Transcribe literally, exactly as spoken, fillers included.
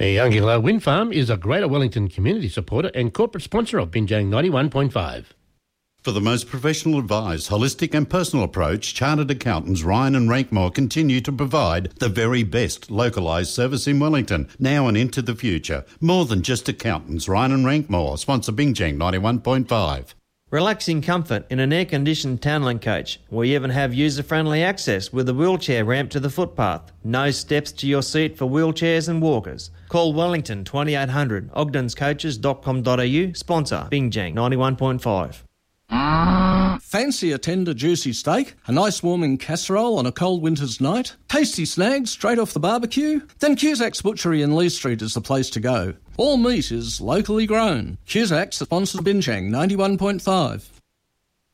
The Youngilla Wind Farm is a Greater Wellington community supporter and corporate sponsor of Binjang ninety-one point five. For the most professional advised, holistic and personal approach, Chartered Accountants Ryan and Rankmore continue to provide the very best localised service in Wellington, now and into the future. More than just accountants, Ryan and Rankmore sponsor Binjang ninety-one point five. Relaxing comfort in an air-conditioned Townland coach. We even have user-friendly access with a wheelchair ramp to the footpath. No steps to your seat for wheelchairs and walkers. Call Wellington twenty-eight hundred, ogdens coaches dot com dot a u, sponsor Binjang ninety-one point five. Fancy a tender juicy steak, a nice warming casserole on a cold winter's night, tasty snags straight off the barbecue? Then Cusack's Butchery in Lee Street is the place to go. All meat is locally grown. Cusack's sponsors Binjang ninety-one point five.